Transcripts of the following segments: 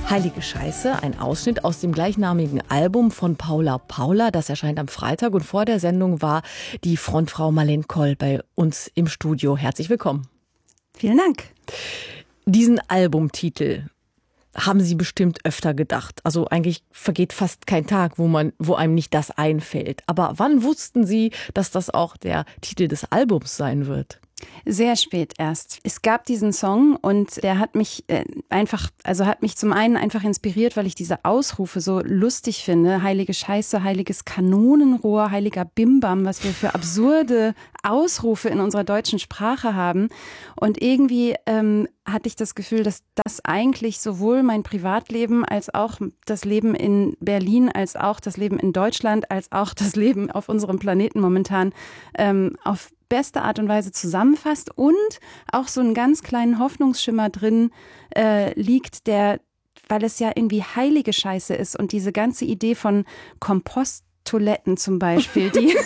Heilige Scheiße, ein Ausschnitt aus dem gleichnamigen Album von Paula Paula. Das erscheint am Freitag und vor der Sendung war die Frontfrau Marleen Koll bei uns im Studio. Herzlich willkommen. Vielen Dank. Diesen Albumtitel haben Sie bestimmt öfter gedacht. Also eigentlich vergeht fast kein Tag, wo einem nicht das einfällt. Aber wann wussten Sie, dass das auch der Titel des Albums sein wird? Sehr spät erst. Es gab diesen Song und der hat mich hat mich zum einen einfach inspiriert, weil ich diese Ausrufe so lustig finde. Heilige Scheiße, heiliges Kanonenrohr, heiliger Bimbam, was wir für absurde Ausrufe in unserer deutschen Sprache haben. Und irgendwie hatte ich das Gefühl, dass das eigentlich sowohl mein Privatleben als auch das Leben in Berlin, als auch das Leben in Deutschland, als auch das Leben auf unserem Planeten momentan auf beste Art und Weise zusammenfasst und auch so einen ganz kleinen Hoffnungsschimmer drin liegt, weil es ja irgendwie heilige Scheiße ist und diese ganze Idee von Komposttoiletten zum Beispiel, die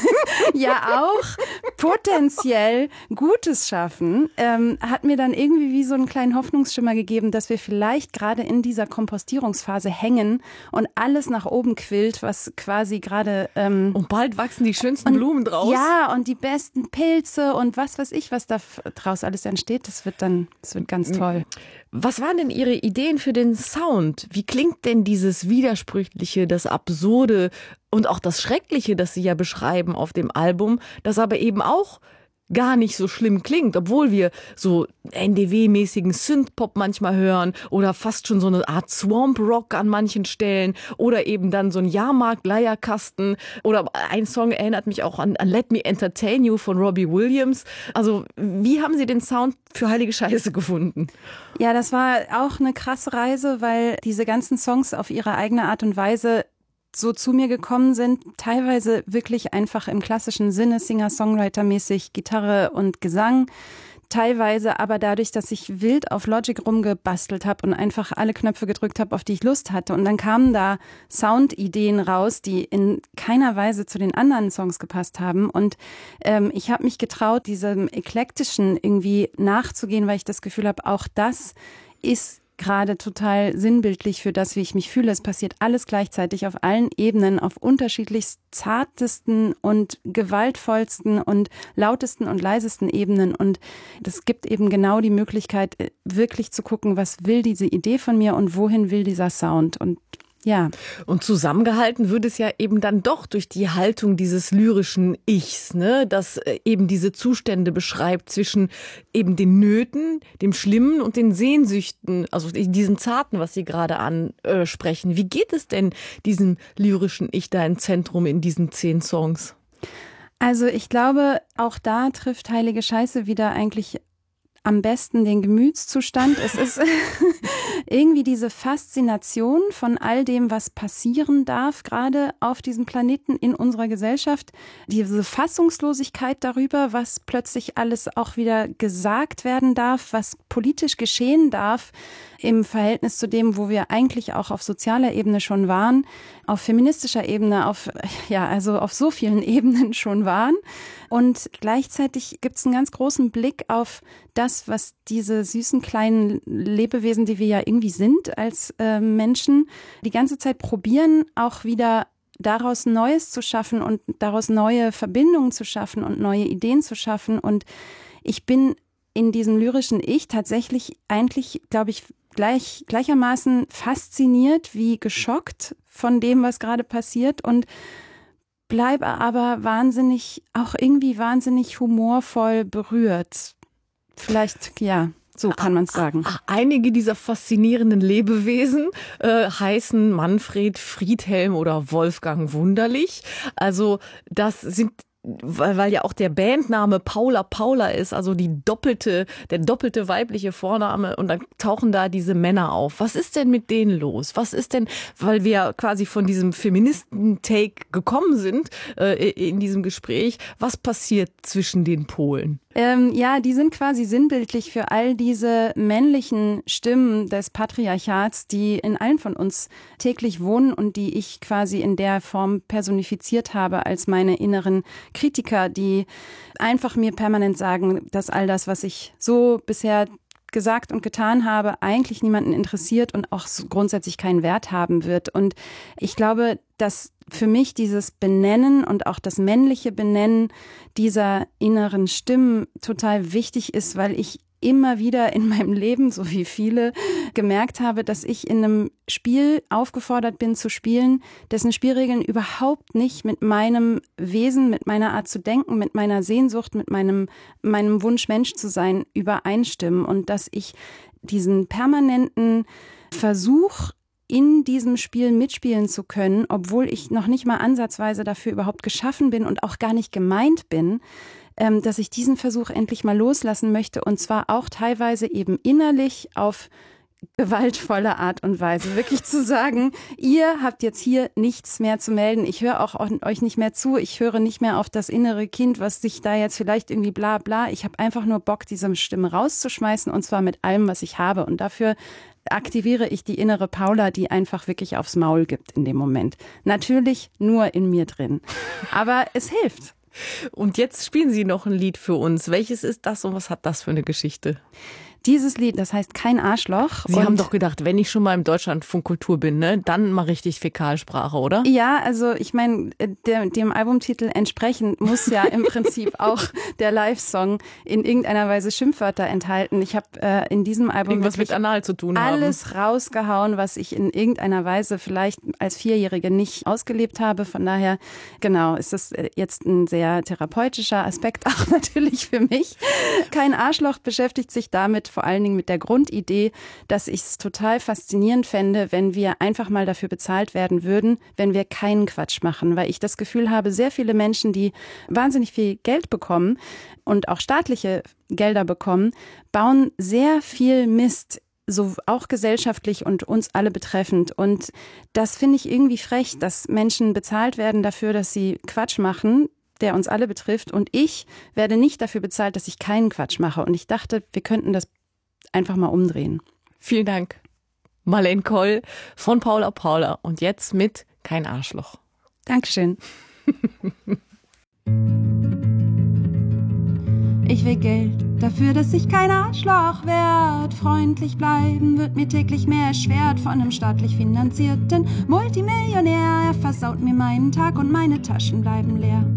ja auch potenziell Gutes schaffen, hat mir dann irgendwie wie so einen kleinen Hoffnungsschimmer gegeben, dass wir vielleicht gerade in dieser Kompostierungsphase hängen und alles nach oben quillt, was quasi gerade... und bald wachsen die schönsten Blumen draus. Ja, und die besten Pilze und was weiß ich, was da draus alles entsteht, das wird ganz toll. Was waren denn Ihre Ideen für den Sound? Wie klingt denn dieses Widersprüchliche, das Absurde und auch das Schreckliche, das Sie ja beschreiben auf dem Album, das aber eben auch gar nicht so schlimm klingt, obwohl wir so NDW-mäßigen Synthpop manchmal hören oder fast schon so eine Art Swamp Rock an manchen Stellen oder eben dann so ein Jahrmarkt-Leierkasten oder ein Song erinnert mich auch an Let Me Entertain You von Robbie Williams. Also wie haben Sie den Sound für Heilige Scheiße gefunden? Ja, das war auch eine krasse Reise, weil diese ganzen Songs auf ihre eigene Art und Weise so zu mir gekommen sind, teilweise wirklich einfach im klassischen Sinne, Singer-Songwriter-mäßig, Gitarre und Gesang, teilweise aber dadurch, dass ich wild auf Logic rumgebastelt habe und einfach alle Knöpfe gedrückt habe, auf die ich Lust hatte. Und dann kamen da Soundideen raus, die in keiner Weise zu den anderen Songs gepasst haben. Und ich habe mich getraut, diesem Eklektischen irgendwie nachzugehen, weil ich das Gefühl habe, auch das ist gerade total sinnbildlich für das, wie ich mich fühle. Es passiert alles gleichzeitig auf allen Ebenen, auf unterschiedlichst zartesten und gewaltvollsten und lautesten und leisesten Ebenen. Und das gibt eben genau die Möglichkeit, wirklich zu gucken, was will diese Idee von mir und wohin will dieser Sound. Und ja. Und zusammengehalten wird es ja eben dann doch durch die Haltung dieses lyrischen Ichs, ne, das eben diese Zustände beschreibt zwischen eben den Nöten, dem Schlimmen und den Sehnsüchten, also diesem Zarten, was Sie gerade ansprechen. Wie geht es denn diesem lyrischen Ich da im Zentrum in diesen 10 Songs? Also ich glaube, auch da trifft Heilige Scheiße wieder eigentlich am besten den Gemütszustand. Es ist irgendwie diese Faszination von all dem, was passieren darf, gerade auf diesem Planeten in unserer Gesellschaft. Diese Fassungslosigkeit darüber, was plötzlich alles auch wieder gesagt werden darf, was politisch geschehen darf im Verhältnis zu dem, wo wir eigentlich auch auf sozialer Ebene schon waren, auf feministischer Ebene, auf so vielen Ebenen schon waren. Und gleichzeitig gibt es einen ganz großen Blick auf das, was diese süßen kleinen Lebewesen, die wir ja irgendwie sind als Menschen, die ganze Zeit probieren, auch wieder daraus Neues zu schaffen und daraus neue Verbindungen zu schaffen und neue Ideen zu schaffen. Und ich bin in diesem lyrischen Ich tatsächlich eigentlich, glaube ich, gleichermaßen fasziniert wie geschockt von dem, was gerade passiert und bleibe aber auch irgendwie wahnsinnig humorvoll berührt. Vielleicht, ja, so kann man es sagen. Einige dieser faszinierenden Lebewesen heißen Manfred, Friedhelm oder Wolfgang Wunderlich. Also das sind, weil ja auch der Bandname Paula Paula ist, also der doppelte weibliche Vorname, und dann tauchen da diese Männer auf. Was ist denn mit denen los? Was ist denn, weil wir quasi von diesem Feministen-Take gekommen sind in diesem Gespräch, was passiert zwischen den Polen? Die sind quasi sinnbildlich für all diese männlichen Stimmen des Patriarchats, die in allen von uns täglich wohnen und die ich quasi in der Form personifiziert habe als meine inneren Kritiker, die einfach mir permanent sagen, dass all das, was ich so bisher gesagt und getan habe, eigentlich niemanden interessiert und auch grundsätzlich keinen Wert haben wird. Und ich glaube, dass für mich dieses Benennen und auch das männliche Benennen dieser inneren Stimmen total wichtig ist, weil ich immer wieder in meinem Leben, so wie viele, gemerkt habe, dass ich in einem Spiel aufgefordert bin zu spielen, dessen Spielregeln überhaupt nicht mit meinem Wesen, mit meiner Art zu denken, mit meiner Sehnsucht, mit meinem Wunsch, Mensch zu sein, übereinstimmen. Und dass ich diesen permanenten Versuch, in diesem Spiel mitspielen zu können, obwohl ich noch nicht mal ansatzweise dafür überhaupt geschaffen bin und auch gar nicht gemeint bin, dass ich diesen Versuch endlich mal loslassen möchte, und zwar auch teilweise eben innerlich auf gewaltvolle Art und Weise. Wirklich zu sagen, ihr habt jetzt hier nichts mehr zu melden, ich höre auch euch nicht mehr zu, ich höre nicht mehr auf das innere Kind, was sich da jetzt vielleicht irgendwie bla bla, ich habe einfach nur Bock, diese Stimme rauszuschmeißen, und zwar mit allem, was ich habe, und dafür aktiviere ich die innere Paula, die einfach wirklich aufs Maul gibt in dem Moment. Natürlich nur in mir drin, aber es hilft. Und jetzt spielen Sie noch ein Lied für uns. Welches ist das und was hat das für eine Geschichte? Dieses Lied, das heißt Kein Arschloch. Sie haben doch gedacht, wenn ich schon mal im Deutschlandfunk Kultur bin, ne, dann mal richtig Fäkalsprache, oder? Ja, also ich meine, dem Albumtitel entsprechend muss ja im Prinzip auch der Live-Song in irgendeiner Weise Schimpfwörter enthalten. Ich habe in diesem Album irgendwas mit Anal zu tun haben. Alles rausgehauen, was ich in irgendeiner Weise vielleicht als Vierjährige nicht ausgelebt habe. Von daher, genau, ist das jetzt ein sehr therapeutischer Aspekt auch natürlich für mich. Kein Arschloch beschäftigt sich damit vor allen Dingen mit der Grundidee, dass ich es total faszinierend fände, wenn wir einfach mal dafür bezahlt werden würden, wenn wir keinen Quatsch machen. Weil ich das Gefühl habe, sehr viele Menschen, die wahnsinnig viel Geld bekommen und auch staatliche Gelder bekommen, bauen sehr viel Mist, so auch gesellschaftlich und uns alle betreffend. Und das finde ich irgendwie frech, dass Menschen bezahlt werden dafür, dass sie Quatsch machen, der uns alle betrifft. Und ich werde nicht dafür bezahlt, dass ich keinen Quatsch mache. Und ich dachte, wir könnten das einfach mal umdrehen. Vielen Dank. Marlene Koll von Paula Paula. Und jetzt mit Kein Arschloch. Dankeschön. Ich will Geld dafür, dass ich kein Arschloch werd. Freundlich bleiben wird mir täglich mehr erschwert von einem staatlich finanzierten Multimillionär. Er versaut mir meinen Tag und meine Taschen bleiben leer.